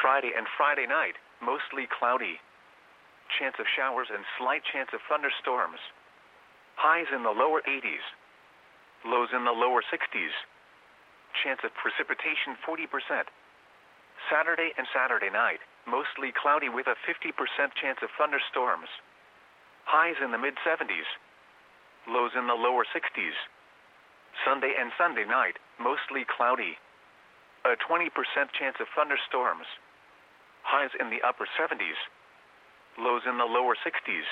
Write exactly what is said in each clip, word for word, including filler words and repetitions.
Friday and Friday night, mostly cloudy. Chance of showers and slight chance of thunderstorms. Highs in the lower eighties. Lows in the lower sixties. Chance of precipitation forty percent. Saturday and Saturday night, mostly cloudy with a fifty percent chance of thunderstorms. Highs in the mid seventies. Lows in the lower sixties. Sunday and Sunday night, mostly cloudy. A twenty percent chance of thunderstorms. Highs in the upper seventies. Lows in the lower sixties.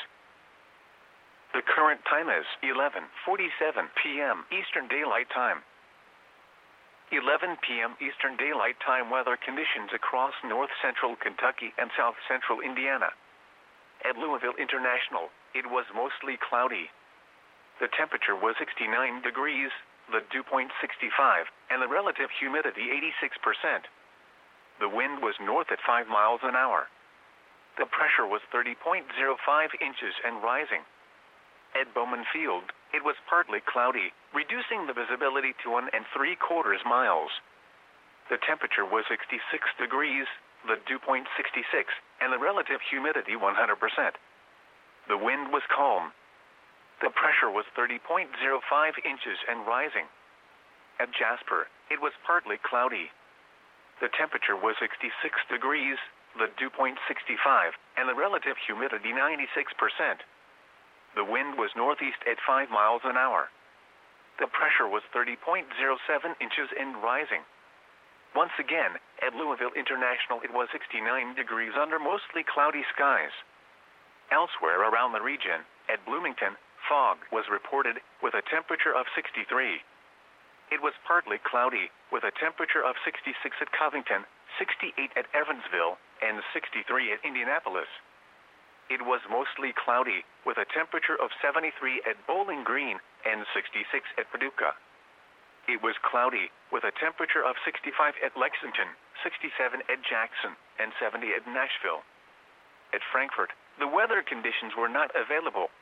The current time is eleven forty-seven p m Eastern Daylight Time. eleven p m Eastern Daylight Time weather conditions across north central Kentucky and south central Indiana. At Louisville International, it was mostly cloudy. The temperature was sixty-nine degrees, the dew point sixty-five, and the relative humidity eighty-six percent. The wind was north at five miles an hour. The pressure was thirty point zero five inches and rising. At Bowman Field, it was partly cloudy, reducing the visibility to one and three quarters miles. The temperature was sixty-six degrees, the dew point sixty-six, and the relative humidity one hundred percent. The wind was calm. The pressure was thirty point zero five inches and rising. At Jasper, it was partly cloudy. The temperature was sixty-six degrees, the dew point sixty-five, and the relative humidity ninety-six percent. The wind was northeast at five miles an hour. The pressure was thirty point zero seven inches and rising. Once again, at Louisville International it was sixty-nine degrees under mostly cloudy skies. Elsewhere around the region, at Bloomington, fog was reported, with a temperature of sixty-three. It was partly cloudy, with a temperature of sixty-six at Covington, sixty-eight at Evansville, and sixty-three at Indianapolis. It was mostly cloudy, with a temperature of seventy-three at Bowling Green and sixty-six at Paducah. It was cloudy, with a temperature of sixty-five at Lexington, sixty-seven at Jackson, and seventy at Nashville. At Frankfort, the weather conditions were not available.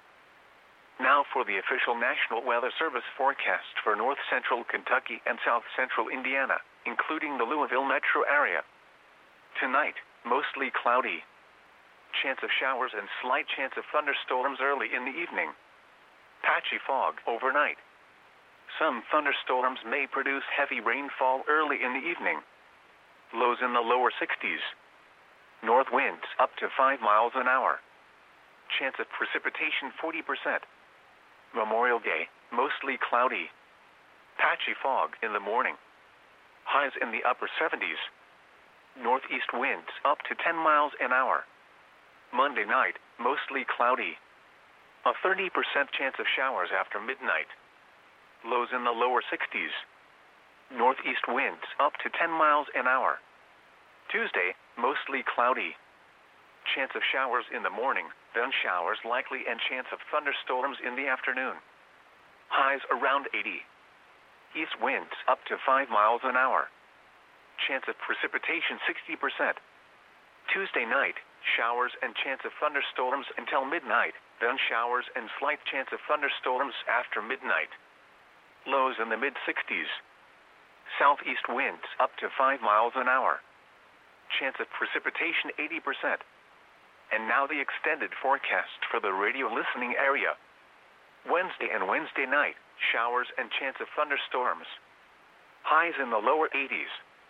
Now for the official National Weather Service forecast for north central Kentucky and south central Indiana, including the Louisville metro area. Tonight, mostly cloudy. Chance of showers and slight chance of thunderstorms early in the evening. Patchy fog overnight. Some thunderstorms may produce heavy rainfall early in the evening. Lows in the lower sixties. North winds up to five miles an hour. Chance of precipitation forty percent. Memorial Day, mostly cloudy. Patchy fog in the morning. Highs in the upper seventies. Northeast winds up to ten miles an hour. Monday night, mostly cloudy. A thirty percent chance of showers after midnight. Lows in the lower sixties. Northeast winds up to ten miles an hour. Tuesday, mostly cloudy. Chance of showers in the morning, then showers likely and chance of thunderstorms in the afternoon. Highs around eighty. East winds up to five miles an hour. Chance of precipitation sixty percent. Tuesday night, showers and chance of thunderstorms until midnight, then showers and slight chance of thunderstorms after midnight. Lows in the mid sixties. Southeast winds up to five miles an hour. Chance of precipitation eighty percent. And now the extended forecast for the radio listening area. Wednesday and Wednesday night, showers and chance of thunderstorms. Highs in the lower eighties.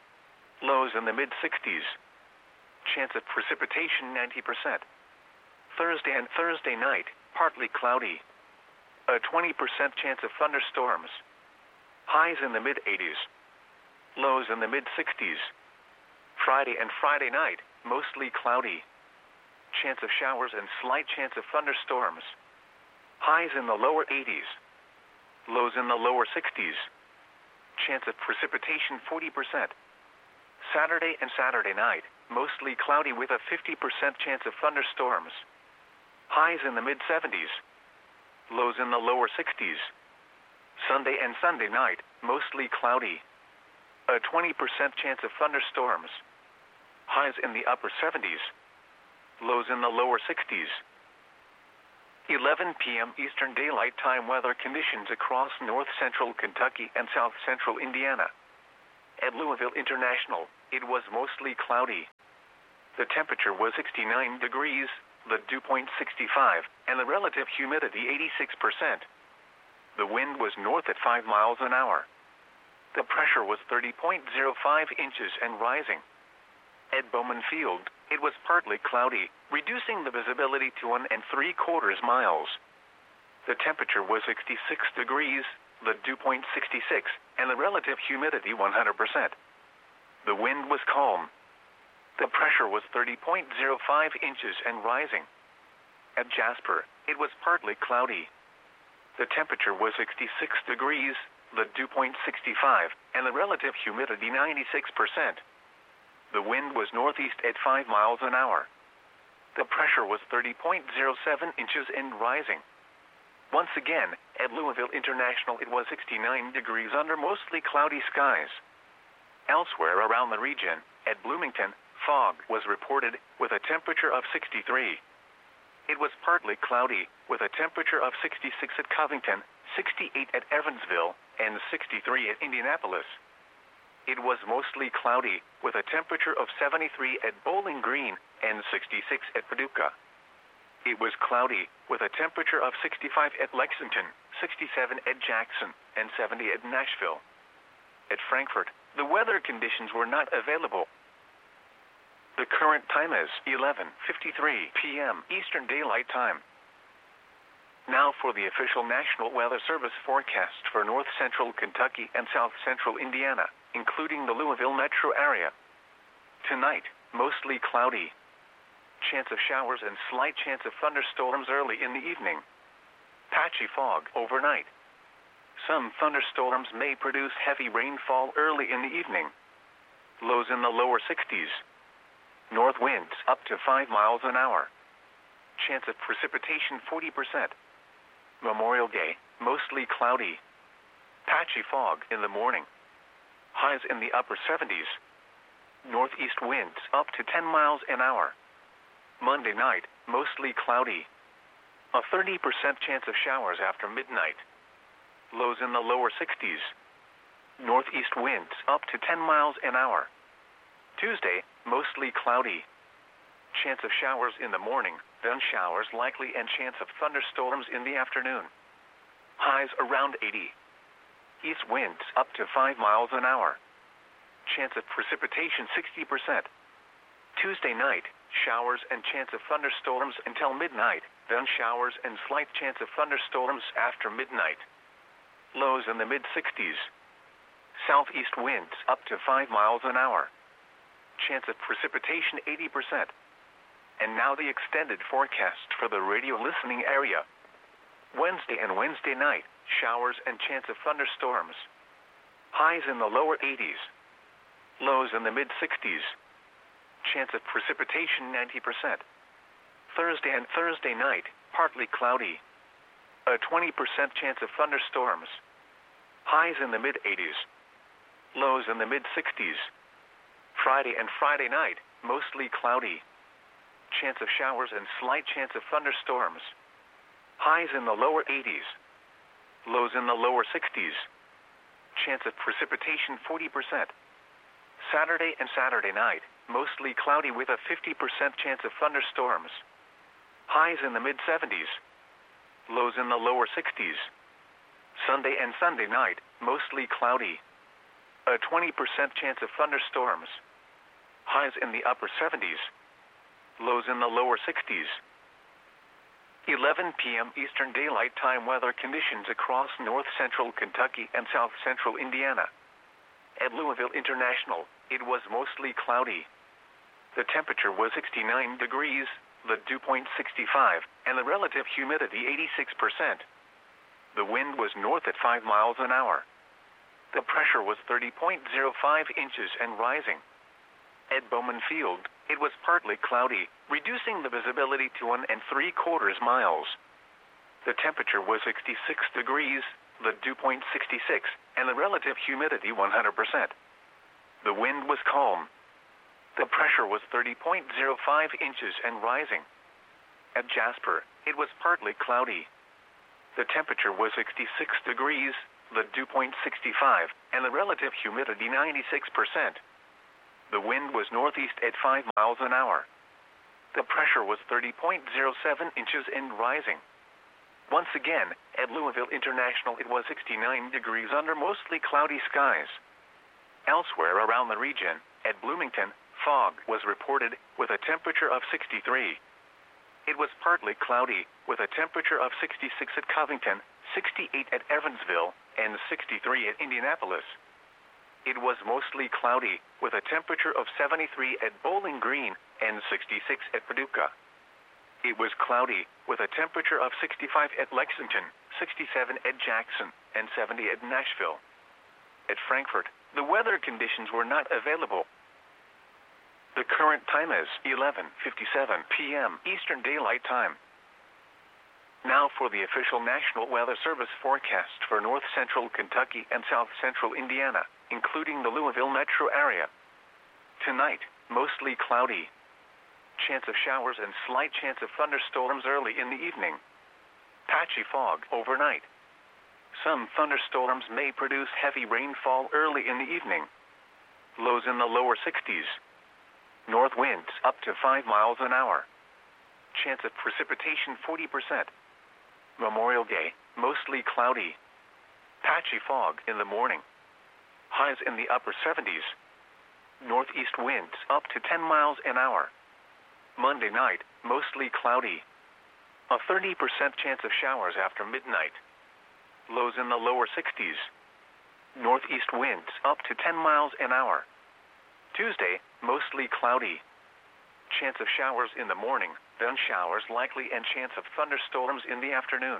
Lows in the mid sixties. Chance of precipitation ninety percent. Thursday and Thursday night, partly cloudy. A twenty percent chance of thunderstorms. Highs in the mid eighties. Lows in the mid sixties. Friday and Friday night, mostly cloudy. Chance of showers and slight chance of thunderstorms. Highs in the lower eighties. Lows in the lower sixties. Chance of precipitation forty percent. Saturday and Saturday night, mostly cloudy with a fifty percent chance of thunderstorms. Highs in the mid seventies. Lows in the lower sixties. Sunday and Sunday night, mostly cloudy. A twenty percent chance of thunderstorms. Highs in the upper seventies. Lows in the lower sixties. eleven p m Eastern Daylight Time weather conditions across north central Kentucky and south central Indiana. At Louisville International, it was mostly cloudy. The temperature was sixty-nine degrees, the dew point sixty-five, and the relative humidity eighty-six percent. The wind was north at five miles an hour. The pressure was thirty point zero five inches and rising. At Bowman Field, it was partly cloudy, reducing the visibility to one and three quarters miles. The temperature was sixty-six degrees, the dew point sixty-six, and the relative humidity one hundred percent. The wind was calm. The pressure was thirty point zero five inches and rising. At Jasper, it was partly cloudy. The temperature was sixty-six degrees, the dew point sixty-five, and the relative humidity ninety-six percent. The wind was northeast at five miles an hour. The pressure was thirty point zero seven inches and rising. Once again, at Louisville International it was sixty-nine degrees under mostly cloudy skies. Elsewhere around the region, at Bloomington, fog was reported, with a temperature of sixty-three. It was partly cloudy, with a temperature of sixty-six at Covington, sixty-eight at Evansville, and sixty-three at Indianapolis. It was mostly cloudy, with a temperature of seventy-three at Bowling Green and sixty-six at Paducah. It was cloudy, with a temperature of sixty-five at Lexington, sixty-seven at Jackson, and seventy at Nashville. At Frankfort, the weather conditions were not available. The current time is eleven fifty-three p m Eastern Daylight Time. Now for the official National Weather Service forecast for north central Kentucky and south central Indiana, including the Louisville metro area. Tonight, mostly cloudy. Chance of showers and slight chance of thunderstorms early in the evening. Patchy fog overnight. Some thunderstorms may produce heavy rainfall early in the evening. Lows in the lower sixties. North winds up to five miles an hour. Chance of precipitation forty percent. Memorial Day, mostly cloudy. Patchy fog in the morning. Highs in the upper seventies. Northeast winds up to ten miles an hour. Monday night, mostly cloudy. A thirty percent chance of showers after midnight. Lows in the lower sixties. Northeast winds up to ten miles an hour. Tuesday, mostly cloudy. Chance of showers in the morning, then showers likely and chance of thunderstorms in the afternoon. Highs around eighty. East winds up to five miles an hour. Chance of precipitation sixty percent. Tuesday night, showers and chance of thunderstorms until midnight, then showers and slight chance of thunderstorms after midnight. Lows in the mid sixties. Southeast winds up to five miles an hour. Chance of precipitation eighty percent. And now the extended forecast for the radio listening area. Wednesday and Wednesday night, showers and chance of thunderstorms. Highs in the lower eighties. Lows in the mid sixties. Chance of precipitation ninety percent. Thursday and Thursday night, partly cloudy. A twenty percent chance of thunderstorms. Highs in the mid eighties. Lows in the mid sixties. Friday and Friday night, mostly cloudy. Chance of showers and slight chance of thunderstorms. Highs in the lower eighties. Lows in the lower sixties. Chance of precipitation forty percent. Saturday and Saturday night, mostly cloudy with a fifty percent chance of thunderstorms. Highs in the mid seventies. Lows in the lower sixties. Sunday and Sunday night, mostly cloudy. A twenty percent chance of thunderstorms. Highs in the upper seventies. Lows in the lower sixties. eleven p m Eastern Daylight Time weather conditions across north central Kentucky and south central Indiana. At Louisville International, it was mostly cloudy. The temperature was sixty-nine degrees, the dew point sixty-five, and the relative humidity eighty-six percent. The wind was north at five miles an hour. The pressure was thirty point zero five inches and rising. At Bowman Field, it was partly cloudy, reducing the visibility to one and three quarters miles. The temperature was sixty-six degrees, the dew point sixty-six, and the relative humidity one hundred percent. The wind was calm. The pressure was thirty point zero five inches and rising. At Jasper, it was partly cloudy. The temperature was sixty-six degrees, the dew point sixty-five, and the relative humidity ninety-six percent. The wind was northeast at five miles an hour. The pressure was thirty point zero seven inches and rising. Once again, at Louisville International it was sixty-nine degrees under mostly cloudy skies. Elsewhere around the region, at Bloomington, fog was reported with a temperature of sixty-three. It was partly cloudy with a temperature of sixty-six at Covington, sixty-eight at Evansville, and sixty-three at Indianapolis. It was mostly cloudy with a temperature of seventy-three at Bowling Green and sixty-six at Paducah. It was cloudy with a temperature of sixty-five at Lexington, sixty-seven at Jackson, and seventy at Nashville. At Frankfort, the weather conditions were not available. The current time is eleven fifty-seven p m Eastern Daylight Time. Now for the official National Weather Service forecast for north central Kentucky and south central Indiana, including the Louisville metro area. Tonight, mostly cloudy. Chance of showers and slight chance of thunderstorms early in the evening. Patchy fog overnight. Some thunderstorms may produce heavy rainfall early in the evening. Lows in the lower sixties. North winds up to five miles an hour. Chance of precipitation forty percent. Memorial Day, mostly cloudy. Patchy fog in the morning. Highs in the upper seventies. Northeast winds up to ten miles an hour. Monday night, mostly cloudy. A thirty percent chance of showers after midnight. Lows in the lower sixties. Northeast winds up to ten miles an hour. Tuesday, mostly cloudy. Chance of showers in the morning, then showers likely and chance of thunderstorms in the afternoon.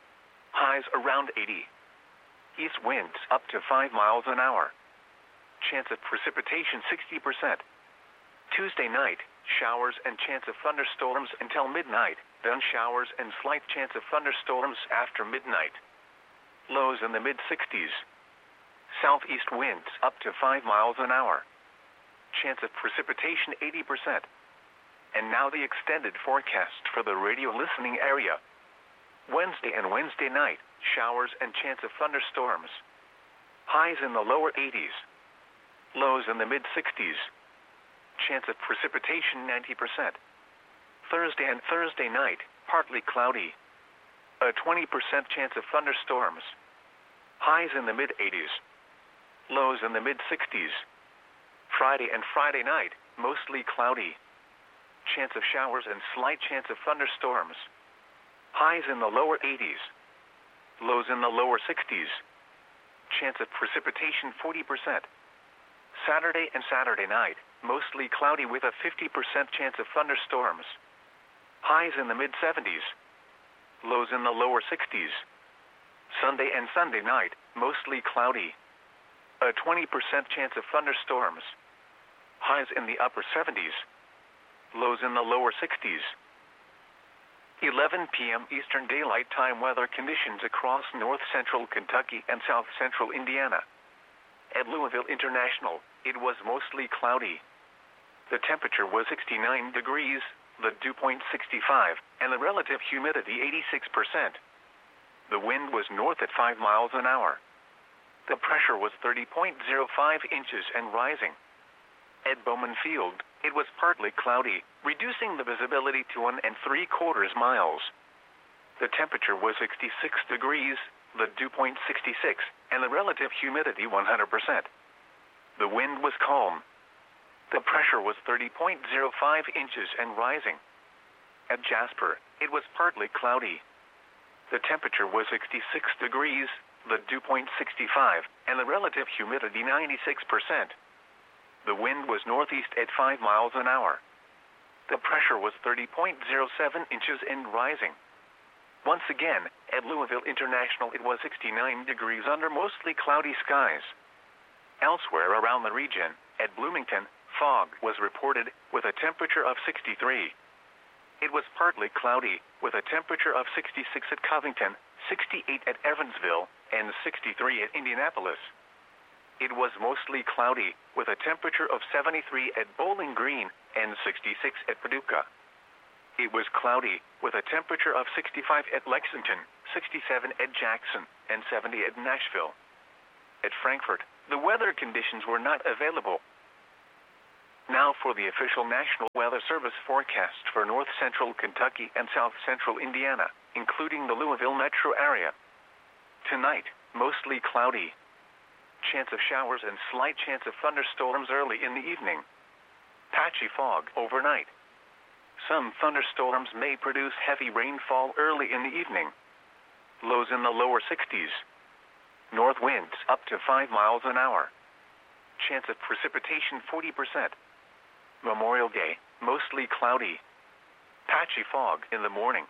Highs around eighty. East winds up to five miles an hour. Chance of precipitation sixty percent. Tuesday night, showers and chance of thunderstorms until midnight, then showers and slight chance of thunderstorms after midnight. Lows in the mid-sixties. Southeast winds up to five miles an hour. Chance of precipitation eighty percent. And now the extended forecast for the radio listening area. Wednesday and Wednesday night, showers and chance of thunderstorms. Highs in the lower eighties. Lows in the mid-sixties. Chance of precipitation ninety percent. Thursday and Thursday night, partly cloudy. A twenty percent chance of thunderstorms. Highs in the mid-eighties. Lows in the mid-sixties. Friday and Friday night, mostly cloudy. Chance of showers and slight chance of thunderstorms. Highs in the lower eighties. Lows in the lower sixties. Chance of precipitation forty percent. Saturday and Saturday night, mostly cloudy with a fifty percent chance of thunderstorms. Highs in the mid-seventies. Lows in the lower sixties. Sunday and Sunday night, mostly cloudy. A twenty percent chance of thunderstorms. Highs in the upper seventies. Lows in the lower sixties. eleven p m Eastern Daylight Time weather conditions across north central Kentucky and south central Indiana. At Louisville International, it was mostly cloudy. The temperature was sixty-nine degrees, the dew point sixty-five, and the relative humidity eighty-six percent. The wind was north at five miles an hour. The pressure was thirty point zero five inches and rising. At Bowman Field, it was partly cloudy, reducing the visibility to one and three quarters miles. The temperature was sixty-six degrees, the dew point sixty-six, and the relative humidity one hundred percent. The wind was calm. The pressure was thirty point zero five inches and rising. At Jasper, it was partly cloudy. The temperature was sixty-six degrees, the dew point sixty-five, and the relative humidity ninety-six percent. The wind was northeast at five miles an hour. The pressure was thirty point zero seven inches and rising. Once again, at Louisville International it was sixty-nine degrees under mostly cloudy skies. Elsewhere around the region, at Bloomington, fog was reported with a temperature of sixty-three. It was partly cloudy with a temperature of sixty-six at Covington, sixty-eight at Evansville, and sixty-three at Indianapolis. It was mostly cloudy with a temperature of seventy-three at Bowling Green and sixty-six at Paducah. It was cloudy with a temperature of sixty-five at Lexington, sixty-seven at Jackson, and seventy at Nashville. At Frankfort, the weather conditions were not available. Now for the official National Weather Service forecast for north central Kentucky and south central Indiana, including the Louisville metro area. Tonight, mostly cloudy. Chance of showers and slight chance of thunderstorms early in the evening. Patchy fog overnight. Some thunderstorms may produce heavy rainfall early in the evening. Lows in the lower sixties. North winds up to five miles an hour. Chance of precipitation forty percent. Memorial Day, mostly cloudy. Patchy fog in the morning.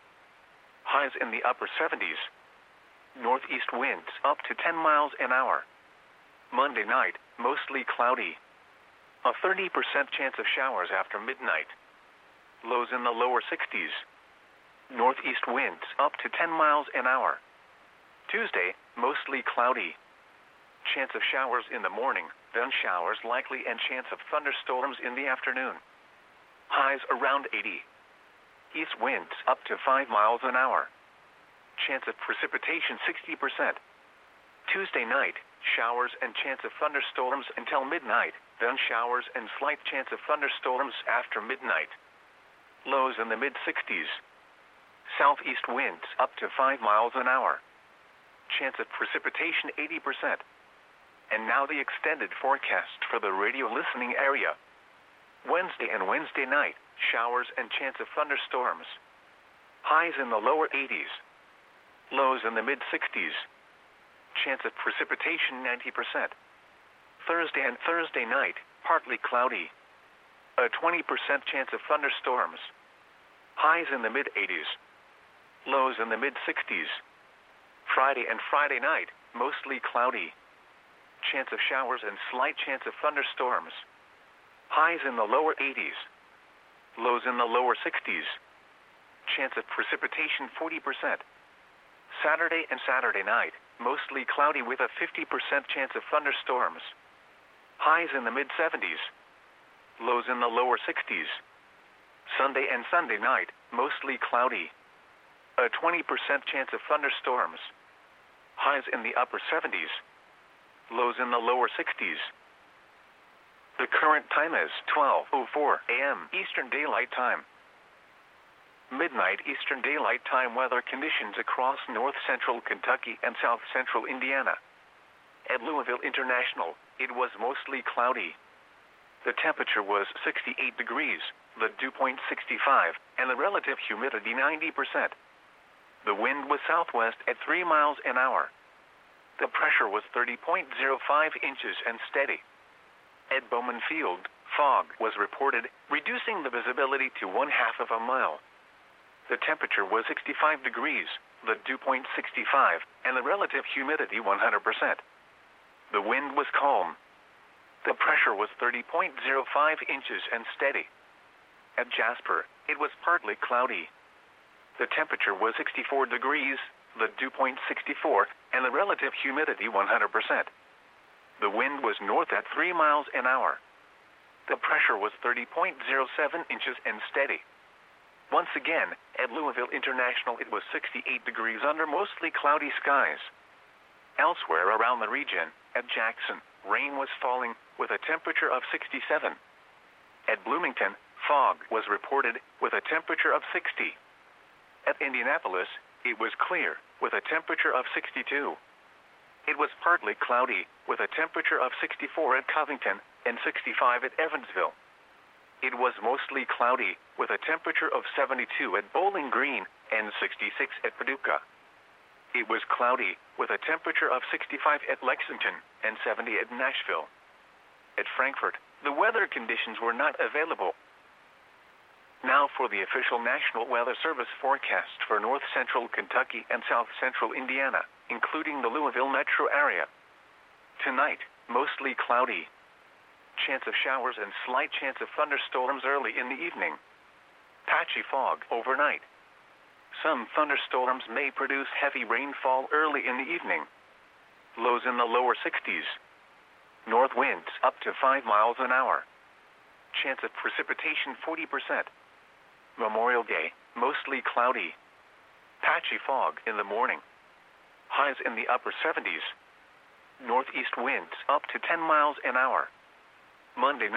Highs in the upper seventies. Northeast winds up to ten miles an hour. Monday night, mostly cloudy. A thirty percent chance of showers after midnight. Lows in the lower sixties. Northeast winds up to ten miles an hour. Tuesday, mostly cloudy. Chance of showers in the morning, then showers likely and chance of thunderstorms in the afternoon. Highs around eighty. East winds up to five miles an hour. Chance of precipitation sixty percent. Tuesday night, showers and chance of thunderstorms until midnight, then showers and slight chance of thunderstorms after midnight. Lows in the mid-sixties. Southeast winds up to five miles an hour. Chance of precipitation eighty percent. And now the extended forecast for the radio listening area. Wednesday and Wednesday night, showers and chance of thunderstorms. Highs in the lower eighties. Lows in the mid-sixties. Chance of precipitation ninety percent. Thursday and Thursday night, partly cloudy. A twenty percent chance of thunderstorms. Highs in the mid-eighties. Lows in the mid-sixties. Friday and Friday night, mostly cloudy. Chance of showers and slight chance of thunderstorms. Highs in the lower eighties. Lows in the lower sixties. Chance of precipitation forty percent. Saturday and Saturday night, mostly cloudy with a fifty percent chance of thunderstorms. Highs in the mid-seventies. Lows in the lower sixties. Sunday and Sunday night, mostly cloudy. A twenty percent chance of thunderstorms. Highs in the upper seventies. Lows in the lower sixties. The current time is twelve oh four a m Eastern Daylight Time. Midnight Eastern Daylight Time weather conditions across north central Kentucky and south central Indiana. At Louisville International, it was mostly cloudy. The temperature was sixty-eight degrees, the dew point sixty-five, and the relative humidity ninety percent. The wind was southwest at three miles an hour. The pressure was thirty point oh five inches and steady. At Bowman Field, fog was reported, reducing the visibility to one half of a mile. The temperature was sixty-five degrees, the dew point sixty-five, and the relative humidity one hundred percent. The wind was calm. The pressure was thirty point oh five inches and steady. At Jasper, it was partly cloudy. The temperature was sixty-four degrees, the dew point sixty-four, and the relative humidity one hundred percent. The wind was north at three miles an hour. The pressure was thirty point oh seven inches and steady. Once again, at Louisville International it was sixty-eight degrees under mostly cloudy skies. Elsewhere around the region, at Jackson, rain was falling, with a temperature of sixty-seven. At Bloomington, fog was reported, with a temperature of sixty. At Indianapolis, it was clear, with a temperature of sixty-two. It was partly cloudy, with a temperature of sixty-four at Covington, and sixty-five at Evansville. It was mostly cloudy, with a temperature of seventy-two at Bowling Green, and sixty-six at Paducah. It was cloudy, with a temperature of sixty-five at Lexington, and seventy at Nashville. At Frankfort, the weather conditions were not available. Now for the official National Weather Service forecast for north central Kentucky and south central Indiana, including the Louisville metro area. Tonight, mostly cloudy. Chance of showers and slight chance of thunderstorms early in the evening. Patchy fog overnight. Some thunderstorms may produce heavy rainfall early in the evening. Lows in the lower sixties. North winds up to five miles an hour. Chance of precipitation forty percent. Memorial Day, mostly cloudy. Patchy fog in the morning. Highs in the upper seventies. Northeast winds up to ten miles an hour. Monday night,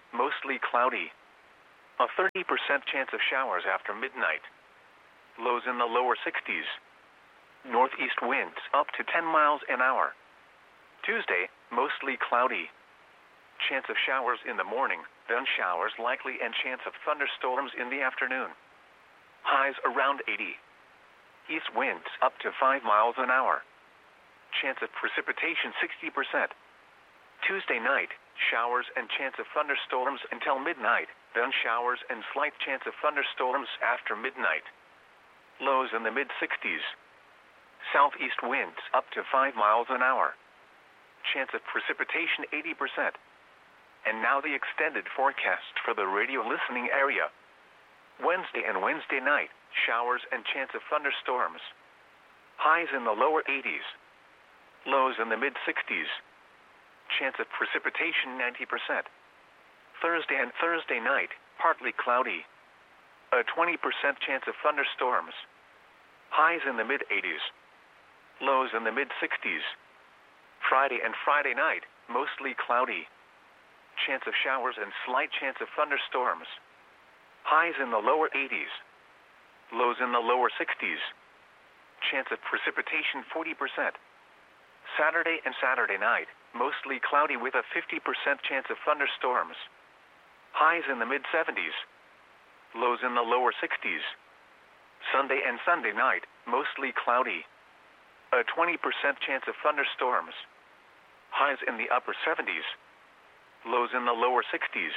mostly cloudy. A thirty percent chance of showers after midnight. Lows in the lower sixties. Northeast winds up to ten miles an hour. Tuesday, mostly cloudy. Chance of showers in the morning, then showers likely and chance of thunderstorms in the afternoon. Highs around eighty. East winds up to five miles an hour. Chance of precipitation sixty percent. Tuesday night, showers and chance of thunderstorms until midnight, then showers and slight chance of thunderstorms after midnight. Lows in the mid-sixties. Southeast winds up to five miles an hour. Chance of precipitation eighty percent. And now the extended forecast for the radio listening area. Wednesday and Wednesday night, showers and chance of thunderstorms. Highs in the lower eighties. Lows in the mid-sixties. Chance of precipitation ninety percent. Thursday and Thursday night, partly cloudy. A twenty percent chance of thunderstorms. Highs in the mid-eighties. Lows in the mid-sixties. Friday and Friday night, mostly cloudy. Chance of showers and slight chance of thunderstorms. Highs in the lower eighties. Lows in the lower sixties. Chance of precipitation forty percent. Saturday and Saturday night, mostly cloudy with a fifty percent chance of thunderstorms. Highs in the mid-seventies. Lows in the lower sixties. Sunday and Sunday night, mostly cloudy. A twenty percent chance of thunderstorms. Highs in the upper seventies. Lows in the lower sixties.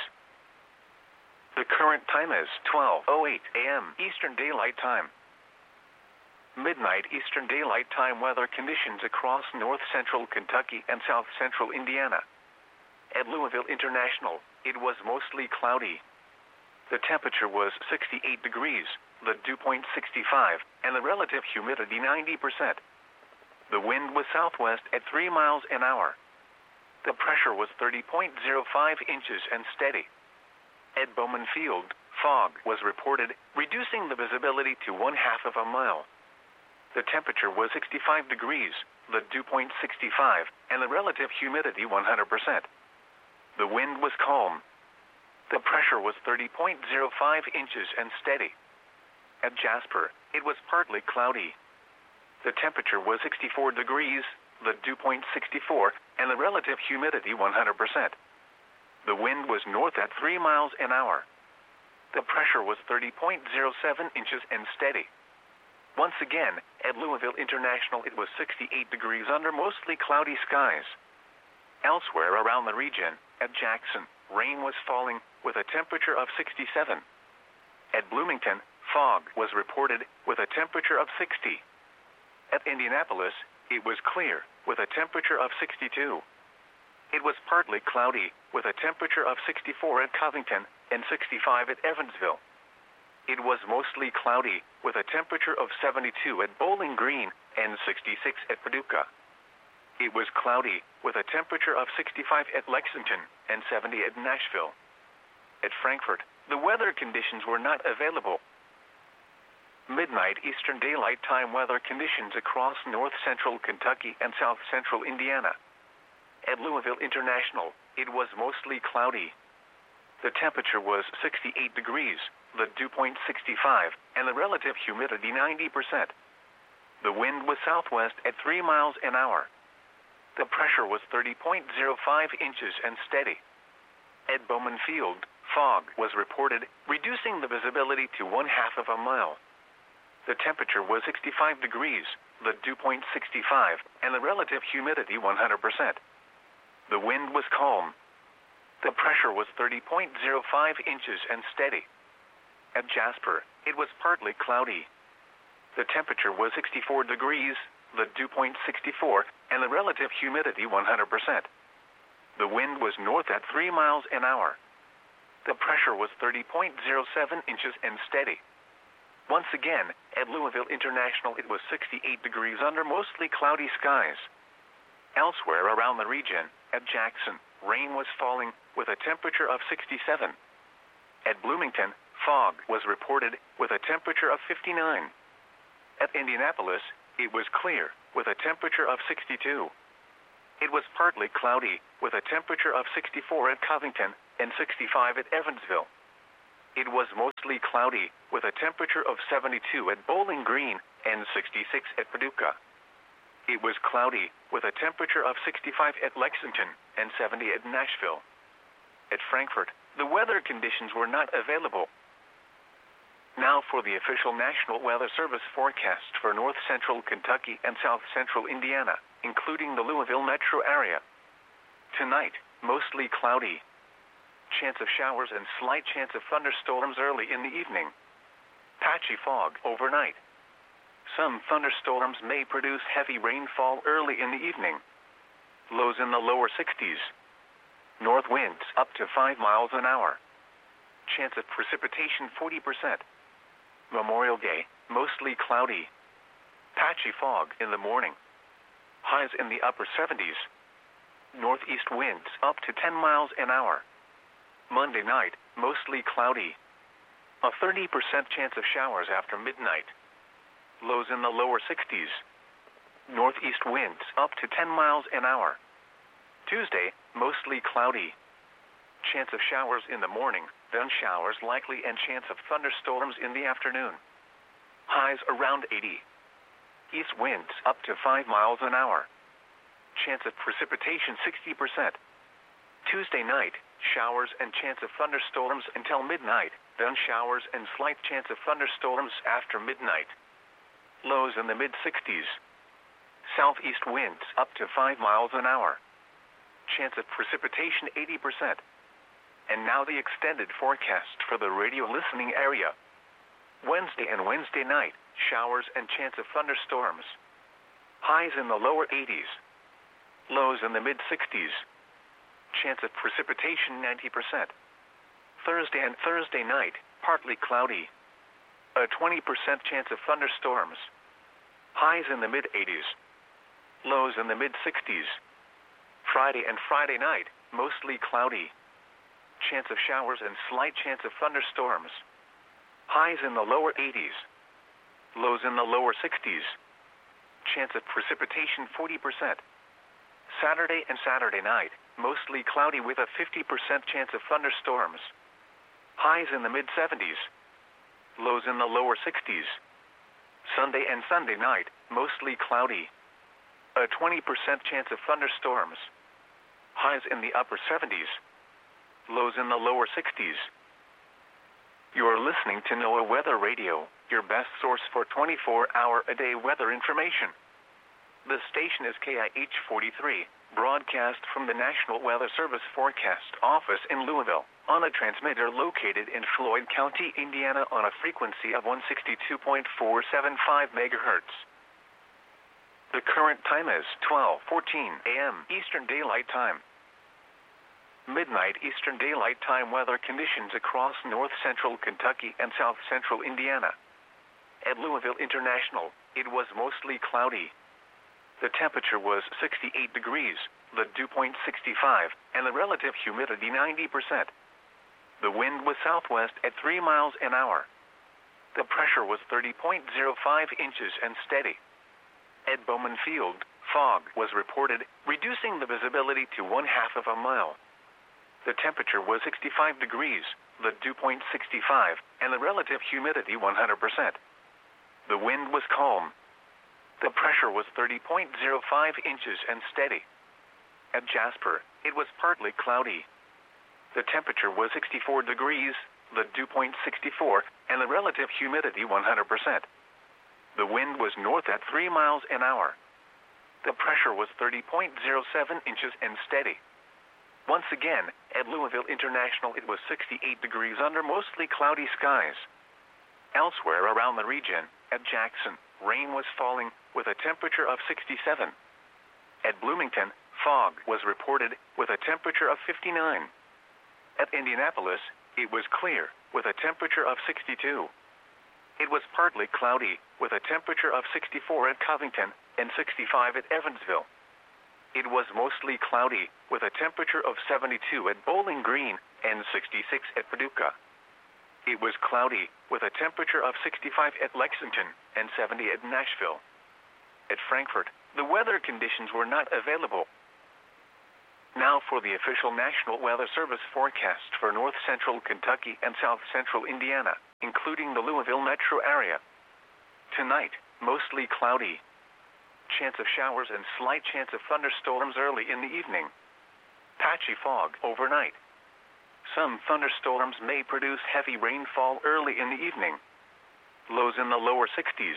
The current time is twelve oh eight a m Eastern Daylight Time. Midnight Eastern Daylight Time weather conditions across north-central Kentucky and south-central Indiana. At Louisville International, it was mostly cloudy. The temperature was sixty-eight degrees, the dew point sixty-five, and the relative humidity ninety percent. The wind was southwest at three miles an hour. The pressure was thirty point oh five inches and steady. At Bowman Field, fog was reported, reducing the visibility to one half of a mile. The temperature was sixty-five degrees, the dew point sixty-five, and the relative humidity one hundred percent. The wind was calm. The pressure was thirty point oh five inches and steady. At Jasper, it was partly cloudy. The temperature was sixty-four degrees, the dew point sixty-four, and the relative humidity one hundred percent. The wind was north at three miles an hour. The pressure was thirty point oh seven inches and steady. Once again, at Louisville International it was sixty-eight degrees under mostly cloudy skies. Elsewhere around the region, at Jackson, rain was falling with a temperature of sixty-seven. At Bloomington, fog was reported with a temperature of sixty. At Indianapolis, it was clear with a temperature of sixty-two. It was partly cloudy with a temperature of sixty-four at Covington and sixty-five at Evansville. It was mostly cloudy with a temperature of seventy-two at Bowling Green and sixty-six at Paducah. It was cloudy with a temperature of sixty-five at Lexington and seventy at Nashville. At Frankfort, the weather conditions were not available. Midnight Eastern Daylight Time weather conditions across north-central Kentucky and south-central Indiana. At Louisville International, it was mostly cloudy. The temperature was sixty-eight degrees, the dew point sixty-five, and the relative humidity ninety percent. The wind was southwest at three miles an hour. The pressure was thirty point oh five inches and steady. At Bowman Field, fog was reported, reducing the visibility to one half of a mile. The temperature was sixty-five degrees, the dew point sixty-five, and the relative humidity one hundred percent. The wind was calm. The pressure was thirty point oh five inches and steady. At Jasper, it was partly cloudy. The temperature was sixty-four degrees, the dew point sixty-four, and the relative humidity one hundred percent. The wind was north at three miles an hour. The pressure was thirty point oh seven inches and steady. Once again, at Louisville International it was sixty-eight degrees under mostly cloudy skies. Elsewhere around the region, at Jackson, rain was falling with a temperature of sixty-seven. At Bloomington, fog was reported with a temperature of fifty-nine. At Indianapolis, it was clear with a temperature of sixty-two. It was partly cloudy with a temperature of sixty-four at Covington and sixty-five at Evansville. It was mostly cloudy, with a temperature of seventy-two at Bowling Green and sixty-six at Paducah. It was cloudy, with a temperature of sixty-five at Lexington and seventy at Nashville. At Frankfort, the weather conditions were not available. Now for the official National Weather Service forecast for north central Kentucky and south central Indiana, including the Louisville metro area. Tonight, mostly cloudy. Chance of showers and slight chance of thunderstorms early in the evening. Patchy fog overnight. Some thunderstorms may produce heavy rainfall early in the evening. Lows in the lower sixties. North winds up to five miles an hour. Chance of precipitation forty percent. Memorial Day, mostly cloudy. Patchy fog in the morning. Highs in the upper seventies. Northeast winds up to ten miles an hour. Monday night, mostly cloudy. A thirty percent chance of showers after midnight. Lows in the lower sixties. Northeast winds up to ten miles an hour. Tuesday, mostly cloudy. Chance of showers in the morning, then showers likely and chance of thunderstorms in the afternoon. Highs around eighty. East winds up to five miles an hour. Chance of precipitation sixty percent. Tuesday night, showers and chance of thunderstorms until midnight, then showers and slight chance of thunderstorms after midnight. Lows in the mid sixties. Southeast winds up to five miles an hour. Chance of precipitation eighty percent. And now the extended forecast for the radio listening area. Wednesday and Wednesday night, showers and chance of thunderstorms. Highs in the lower eighties. Lows in the mid sixties. Chance of precipitation ninety percent. Thursday and Thursday night, partly cloudy. A twenty percent chance of thunderstorms. Highs in the mid eighties. Lows in the mid sixties. Friday and Friday night, mostly cloudy. Chance of showers and slight chance of thunderstorms. Highs in the lower eighties. Lows in the lower sixties. Chance of precipitation forty percent. Saturday and Saturday night, mostly cloudy with a fifty percent chance of thunderstorms. Highs in the mid seventies. Lows in the lower sixties. Sunday and Sunday night, mostly cloudy. A twenty percent chance of thunderstorms. Highs in the upper seventies. Lows in the lower sixties. You are listening to NOAA Weather Radio, your best source for twenty-four hour a day weather information. The station is K I H forty-three, broadcast from the National Weather Service Forecast Office in Louisville, on a transmitter located in Floyd County, Indiana on a frequency of one sixty-two point four seven five megahertz. The current time is twelve fourteen a m Eastern Daylight Time. Midnight Eastern Daylight Time weather conditions across north central Kentucky and south central Indiana. At Louisville International, it was mostly cloudy. The temperature was sixty-eight degrees, the dew point sixty-five, and the relative humidity ninety percent. The wind was southwest at three miles an hour. The pressure was thirty point zero five inches and steady. At Bowman Field, fog was reported, reducing the visibility to one half of a mile. The temperature was sixty-five degrees, the dew point sixty-five, and the relative humidity one hundred percent. The wind was calm. The pressure was thirty point zero five inches and steady. At Jasper, it was partly cloudy. The temperature was sixty-four degrees, the dew point sixty-four, and the relative humidity one hundred percent. The wind was north at three miles an hour. The pressure was thirty point zero seven inches and steady. Once again, at Louisville International it was sixty-eight degrees under mostly cloudy skies. Elsewhere around the region, at Jackson, rain was falling, with a temperature of sixty-seven. At Bloomington, fog was reported, with a temperature of fifty-nine. At Indianapolis, it was clear, with a temperature of sixty-two. It was partly cloudy, with a temperature of sixty-four at Covington, and sixty-five at Evansville. It was mostly cloudy, with a temperature of seventy-two at Bowling Green, and sixty-six at Paducah. It was cloudy, with a temperature of sixty-five at Lexington, and seventy at Nashville. At Frankfort, the weather conditions were not available. Now for the official National Weather Service forecast for north central Kentucky and south central Indiana, including the Louisville metro area. Tonight, mostly cloudy. Chance of showers and slight chance of thunderstorms early in the evening. Patchy fog overnight. Some thunderstorms may produce heavy rainfall early in the evening. Lows in the lower sixties.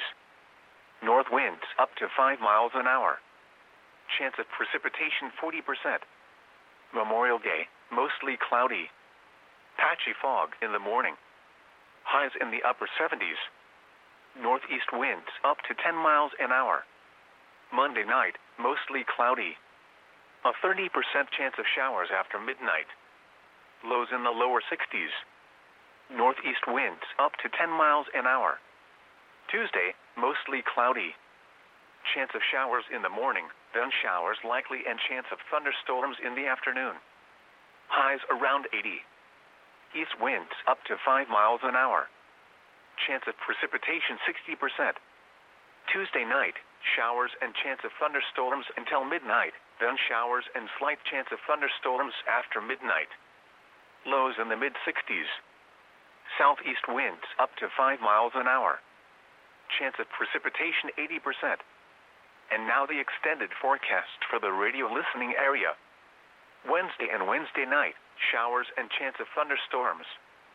North winds up to five miles an hour. Chance of precipitation forty percent. Memorial Day, mostly cloudy. Patchy fog in the morning. Highs in the upper seventies. Northeast winds up to ten miles an hour. Monday night, mostly cloudy. A thirty percent chance of showers after midnight. Lows in the lower sixties. Northeast winds up to ten miles an hour. Tuesday, mostly cloudy. Chance of showers in the morning, then showers likely and chance of thunderstorms in the afternoon. Highs around eighty. East winds up to five miles an hour. Chance of precipitation sixty percent. Tuesday night, showers and chance of thunderstorms until midnight, then showers and slight chance of thunderstorms after midnight. Lows in the mid sixties. Southeast winds up to five miles an hour. Chance of precipitation eighty percent. And now the extended forecast for the radio listening area. Wednesday and Wednesday night, showers and chance of thunderstorms.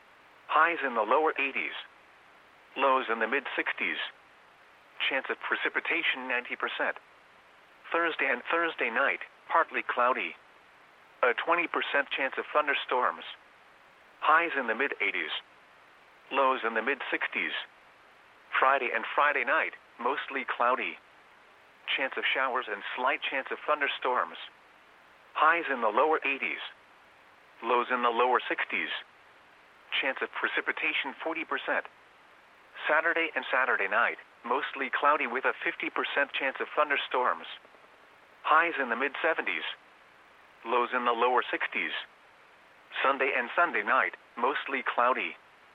Highs in the lower eighties. Lows in the mid sixties. Chance of precipitation ninety percent. Thursday and Thursday night, partly cloudy. A twenty percent chance of thunderstorms. Highs in the mid eighties. Lows in the mid sixties. Friday and Friday night, mostly cloudy. Chance of showers and slight chance of thunderstorms. Highs in the lower eighties. Lows in the lower sixties. Chance of precipitation forty percent. Saturday and Saturday night, mostly cloudy with a fifty percent chance of thunderstorms. Highs in the mid seventies. Lows in the lower sixties. Sunday and Sunday night, mostly cloudy.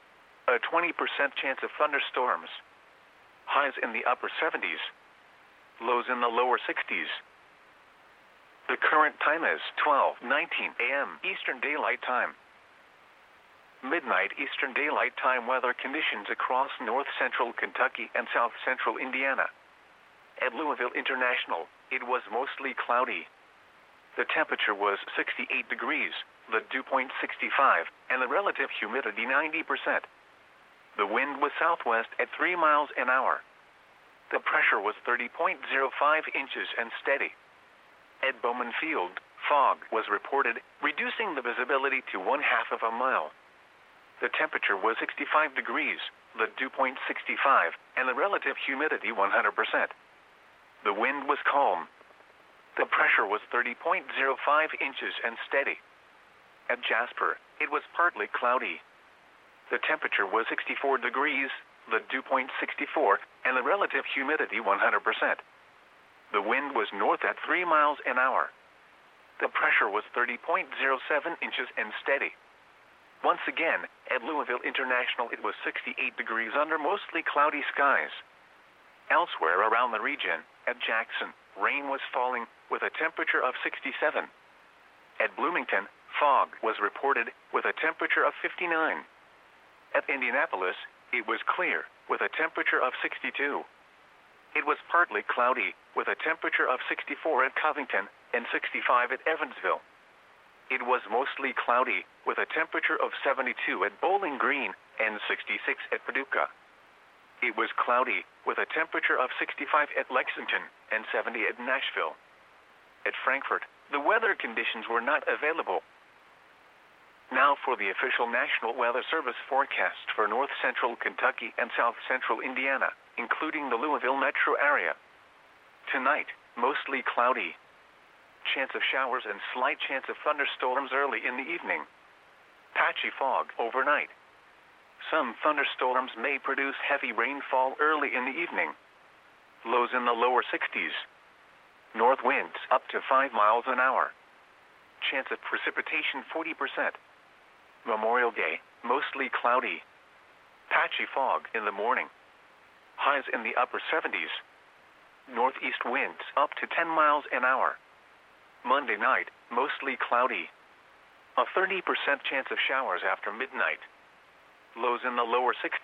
A twenty percent chance of thunderstorms. Highs in the upper seventies. Lows in the lower sixties. The current time is twelve nineteen a m Eastern Daylight Time. Midnight Eastern Daylight Time weather conditions across north central Kentucky and south central Indiana. At Louisville International, it was mostly cloudy. The temperature was sixty-eight degrees, the dew point sixty-five, and the relative humidity ninety percent. The wind was southwest at three miles an hour. The pressure was thirty point zero five inches and steady. At Bowman Field, fog was reported, reducing the visibility to one half of a mile. The temperature was sixty-five degrees, the dew point sixty-five, and the relative humidity one hundred percent. The wind was calm. The pressure was thirty point zero five inches and steady. At Jasper, it was partly cloudy. The temperature was sixty-four degrees, the dew point sixty-four, and the relative humidity one hundred percent. The wind was north at three miles an hour. The pressure was thirty point zero seven inches and steady. Once again, at Louisville International it was sixty-eight degrees under mostly cloudy skies. Elsewhere around the region, at Jackson, rain was falling with a temperature of sixty-seven. At Bloomington, fog was reported with a temperature of fifty-nine. At Indianapolis, it was clear with a temperature of sixty-two. It was partly cloudy with a temperature of sixty-four at Covington and sixty-five at Evansville. It was mostly cloudy with a temperature of seventy-two at Bowling Green and sixty-six at Paducah. It was cloudy with a temperature of sixty-five at Lexington and seventy at Nashville. At Frankfort, the weather conditions were not available. Now for the official National Weather Service forecast for north central Kentucky and south central Indiana, including the Louisville metro area. Tonight, mostly cloudy. Chance of showers and slight chance of thunderstorms early in the evening. Patchy fog overnight. Some thunderstorms may produce heavy rainfall early in the evening. Lows in the lower sixties. North winds up to five miles an hour. Chance of precipitation forty percent. Memorial Day, mostly cloudy. Patchy fog in the morning. Highs in the upper seventies. Northeast winds up to ten miles an hour. Monday night, mostly cloudy. A thirty percent chance of showers after midnight. Lows in the lower sixties.